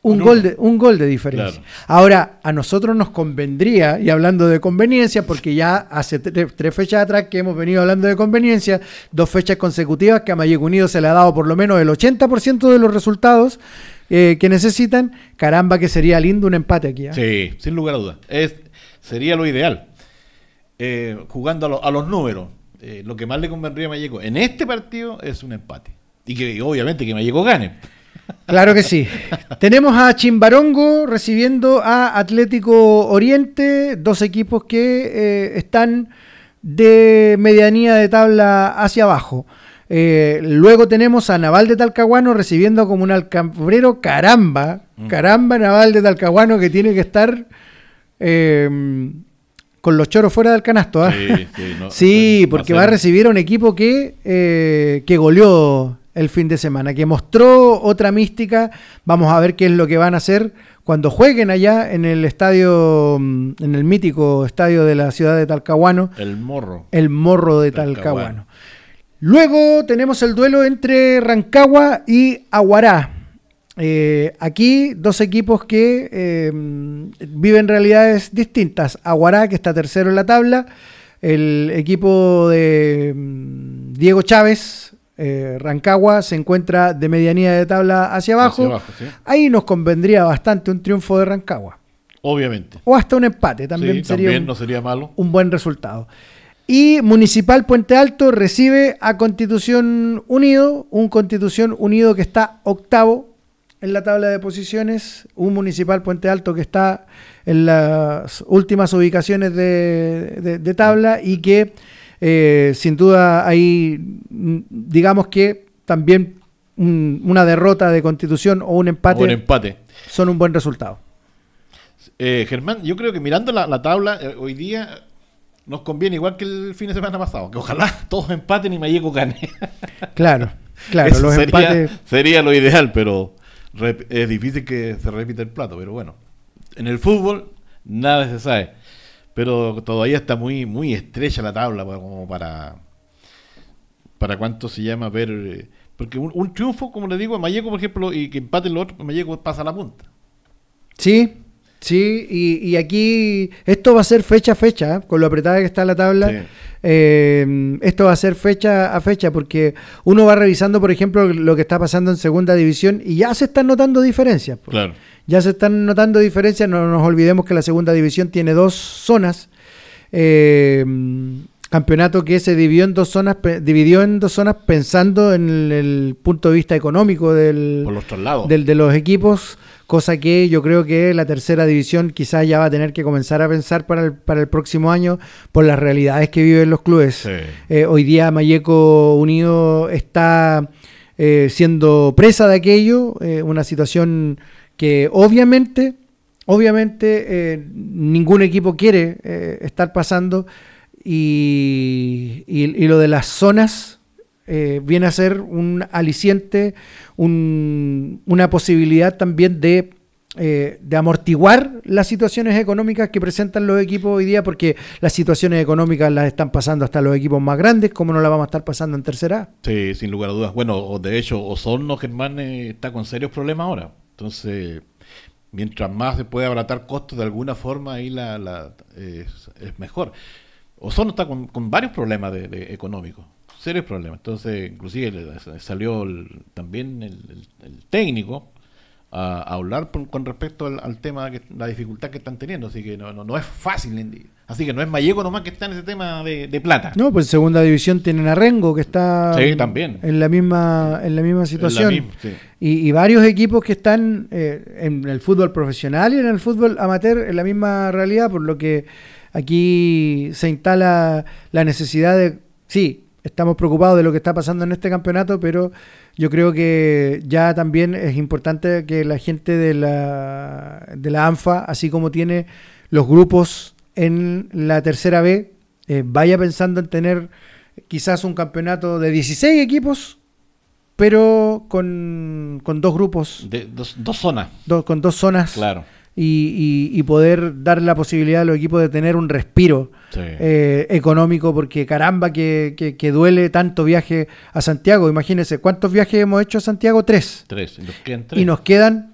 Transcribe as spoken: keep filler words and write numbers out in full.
Un gol, de, un gol de diferencia. Claro. Ahora, a nosotros nos convendría, y hablando de conveniencia, porque ya hace tre- tres fechas atrás que hemos venido hablando de conveniencia, dos fechas consecutivas que a Mayeco Unido se le ha dado por lo menos el ochenta por ciento de los resultados eh, que necesitan. Caramba, que sería lindo un empate aquí. ¿eh? Sí, sin lugar a dudas. Es, sería lo ideal. Eh, jugando a, lo, a los números, eh, lo que más le convendría a Mayeco en este partido es un empate. Y que obviamente que Mayeco gane. Claro que sí. Tenemos a Chimbarongo recibiendo a Atlético Oriente, dos equipos que eh, están de medianía de tabla hacia abajo. Eh, luego tenemos a Naval de Talcahuano recibiendo a Comunal Cabrero. Caramba, mm. caramba Naval de Talcahuano que tiene que estar eh, con los choros fuera del canasto. ¿eh? Sí, sí, no, sí, porque va a recibir a un equipo que, eh, que goleó el fin de semana, que mostró otra mística. Vamos a ver qué es lo que van a hacer cuando jueguen allá en el estadio, en el mítico estadio de la ciudad de Talcahuano. El Morro. El Morro de Talcahuano. Talcahuano. Luego tenemos el duelo entre Rancagua y Aguará. Eh, aquí dos equipos que eh, viven realidades distintas. Aguará, que está tercero en la tabla, el equipo de Diego Chávez. Eh, Rancagua se encuentra de medianía de tabla hacia abajo, hacia abajo sí. Ahí nos convendría bastante un triunfo de Rancagua, obviamente, o hasta un empate también, sí, sería, también un, no sería malo, un buen resultado. Y Municipal Puente Alto recibe a Constitución Unido, un Constitución Unido que está octavo en la tabla de posiciones, un Municipal Puente Alto que está en las últimas ubicaciones de, de, de tabla y que Eh, sin duda ahí digamos que también un, una derrota de Constitución o un empate, o un empate son un buen resultado. eh, Germán, yo creo que mirando la, la tabla eh, hoy día nos conviene igual que el fin de semana pasado, que ojalá todos empaten y Mayeco gane. Claro, claro, Eso los sería, empates sería lo ideal, pero rep- es difícil que se repita el plato, pero bueno, en el fútbol nada se sabe. Pero todavía está muy muy estrecha la tabla como para para cuánto se llama ver, porque un, un triunfo, como le digo, a Mayeco, por ejemplo, y que empate el otro, Mayeco pasa a la punta. Sí, sí, y, y aquí esto va a ser fecha a fecha, ¿eh? Con lo apretada que está la tabla. Sí. Eh, esto va a ser fecha a fecha, porque uno va revisando, por ejemplo, lo que está pasando en segunda división y ya se están notando diferencias. Pues. Claro. Ya se están notando diferencias, no nos olvidemos que la segunda división tiene dos zonas, eh, campeonato que se dividió en dos zonas, pe- dividió en dos zonas pensando en el, el punto de vista económico del, por los traslados. del de los equipos, cosa que yo creo que la tercera división quizás ya va a tener que comenzar a pensar para el, para el próximo año por las realidades que viven los clubes. Sí. Eh, hoy día Mayeco Unido está eh, siendo presa de aquello, eh, una situación que obviamente, obviamente eh, ningún equipo quiere eh, estar pasando y, y, y lo de las zonas eh, viene a ser un aliciente, un, una posibilidad también de, eh, de amortiguar las situaciones económicas que presentan los equipos hoy día, porque las situaciones económicas las están pasando hasta los equipos más grandes, como no las vamos a estar pasando en tercera A. Sí, sin lugar a dudas. Bueno, de hecho, Osorno, Germán, eh, está con serios problemas ahora. Entonces, mientras más se puede abaratar costos de alguna forma, ahí la, la eh, es, es mejor. Osorno está con, con varios problemas de, de económicos, serios problemas. Entonces, inclusive salió el, también el, el, el técnico a, a hablar por, con respecto al, al tema, que la dificultad que están teniendo. Así que no, no, no es fácil. Así que no es Mayeco nomás que está en ese tema de, de plata. No, pues en segunda división tienen a Rengo, que está sí, también. en la misma en la misma situación. La misma, sí. y, y varios equipos que están eh, en el fútbol profesional y en el fútbol amateur en la misma realidad, por lo que aquí se instala la necesidad de, sí, estamos preocupados de lo que está pasando en este campeonato, pero yo creo que ya también es importante que la gente de la, de la ANFA, así como tiene los grupos en la tercera B, eh, vaya pensando en tener quizás un campeonato de dieciséis equipos, pero con, con dos grupos. De, dos, dos zonas. Do, con dos zonas. Claro. Y, y, y poder dar la posibilidad a los equipos de tener un respiro sí. eh, económico, porque caramba que, que, que duele tanto viaje a Santiago. Imagínense, ¿cuántos viajes hemos hecho a Santiago? Tres. Tres. Y nos quedan tres. Y nos quedan